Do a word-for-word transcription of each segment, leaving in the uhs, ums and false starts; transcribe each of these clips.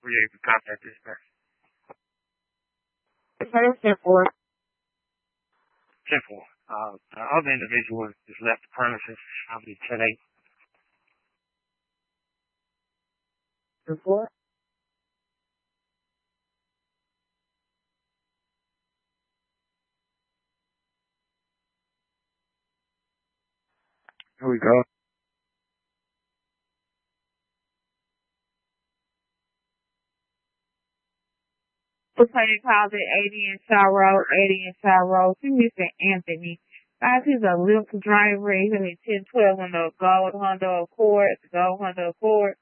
were you able to contact this person? ten four. ten four. Uh, the other individual has left the premises, I believe, ten eight. ten four? Here we go. Returning calls at eighty in Shaw Road, eighty in Shaw Road. See Mister Anthony. Guys, he's a Lyft driver. He's going to be ten twelve on the gold Honda Accord. The gold Honda Accord.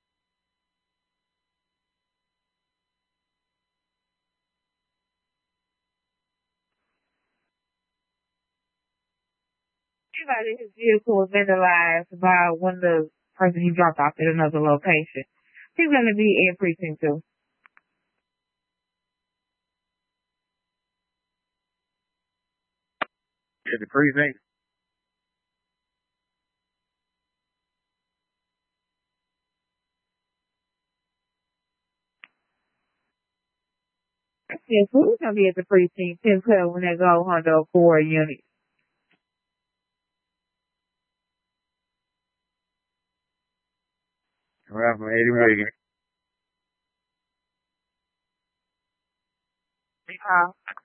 Anybody, his vehicle was vandalized by one of the person he dropped off at another location. He's going to be in precinct two. Is the precinct? Yes, who's going to be at the precinct ten twelve when they go Honda Accord unit? Well, Eddie Reagan. Uh,